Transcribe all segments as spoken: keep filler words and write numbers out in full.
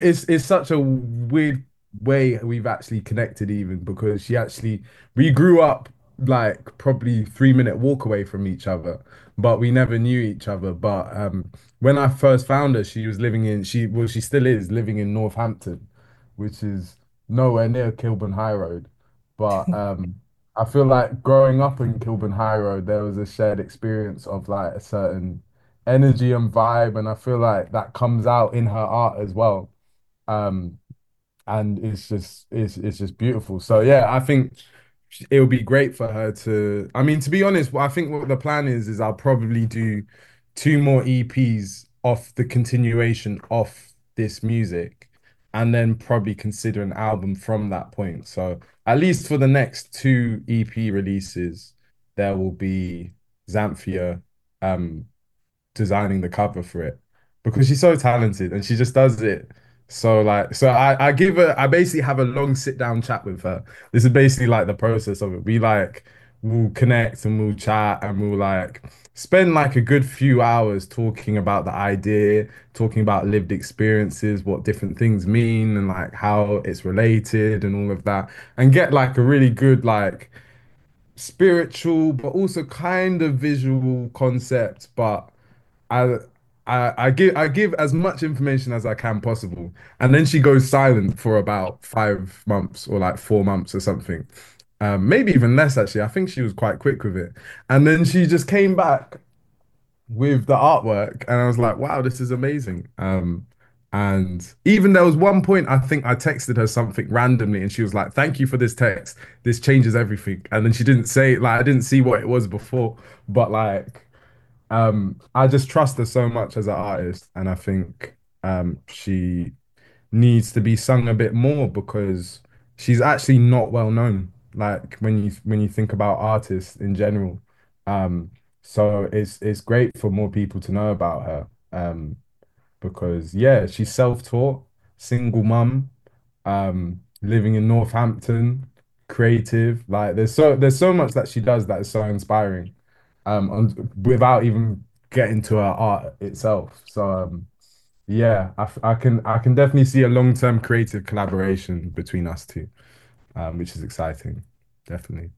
it's it's such a weird way we've actually connected even because she actually we grew up like probably three minute walk away from each other, but we never knew each other. But um when I first found her, she was living in she well she still is living in Northampton, which is nowhere near Kilburn High Road. But um I feel like growing up in Kilburn High Road, there was a shared experience of like a certain energy and vibe, and I feel like that comes out in her art as well. Um, and it's just it's it's just beautiful. So yeah, I think it would be great for her to. I mean, to be honest, what I think what the plan is is I'll probably do two more E Ps off the continuation of this music, and then probably consider an album from that point. So at least for the next two E P releases, there will be Xanthia um designing the cover for it because she's so talented and she just does it. So like, so I, I give her, I basically have a long sit down chat with her. This is basically like the process of it. We like, we'll connect and we'll chat and we'll like spend like a good few hours talking about the idea, talking about lived experiences, what different things mean and like how it's related and all of that, and get like a really good like spiritual but also kind of visual concept, but I, I I give I give as much information as I can possible, and then she goes silent for about five months or like four months or something, um, maybe even less actually. I think she was quite quick with it, and then she just came back with the artwork, and I was like, wow, this is amazing. Um, and even there was one point I think I texted her something randomly, and she was like, "Thank you for this text. This changes everything." And then she didn't say like I didn't see what it was before, but like um, I just trust her so much as an artist, and I think um, she needs to be sung a bit more because she's actually not well known. Like when you when you think about artists in general, um, so it's it's great for more people to know about her. Um, because yeah, she's self-taught, single mum, um, living in Northampton, creative. Like there's so there's so much that she does that is so inspiring. Um, and without even getting to her art itself. So um, yeah, I, f- I can I can definitely see a long-term creative collaboration between us two, um, which is exciting. Definitely.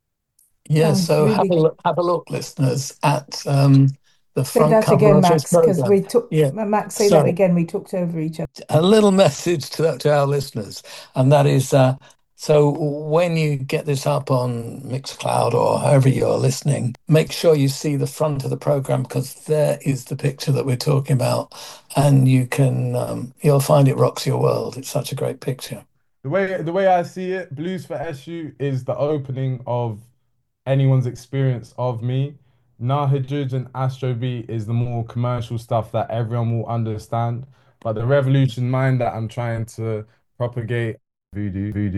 Yeah, Sounds so have a really. look, have a look, listeners, at um, the Say front that cover again, of this Max, because program. we took Yeah. Max. Say that So again. We talked over each other. a little message to, to our listeners, and that is uh, so when you get this up on Mixcloud or however you're listening, make sure you see the front of the program because there is the picture that we're talking about, and you can um, you'll find it rocks your world. It's such a great picture. The way the way I see it, Blues for S U is the opening of anyone's experience of me. Nahijuj and Astro B is the more commercial stuff that everyone will understand. But the revolution mind that I'm trying to propagate, voodoo, voodoo.